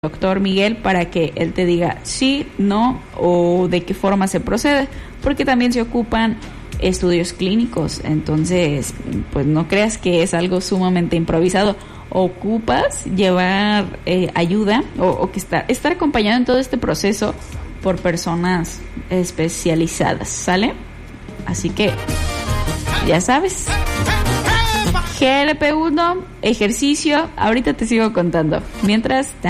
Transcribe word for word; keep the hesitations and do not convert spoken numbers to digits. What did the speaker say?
doctor Miguel para que él te diga sí, no o de qué forma se procede, porque también se ocupan estudios clínicos. Entonces, pues no creas que es algo sumamente improvisado. Ocupas llevar eh, ayuda o, o que estar, estar acompañado en todo este proceso por personas especializadas, ¿sale? Así que, ya sabes. G L P uno, ejercicio, ahorita te sigo contando. Mientras...